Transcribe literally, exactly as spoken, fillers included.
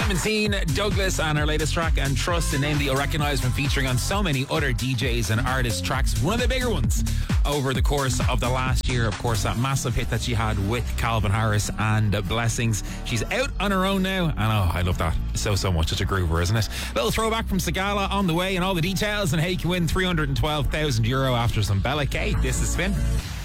Clementine Douglas and her latest track, And Trust, a name that you'll recognise from featuring on so many other D Js and artists' tracks. One of the bigger ones over the course of the last year, of course, that massive hit that she had with Calvin Harris and Blessings. She's out on her own now, and oh, I love that so, so much. Such a groover, isn't it? Little throwback from Sagala on the way, and all the details, and how you can win three hundred twelve thousand euro after some Bella K. This is Spin.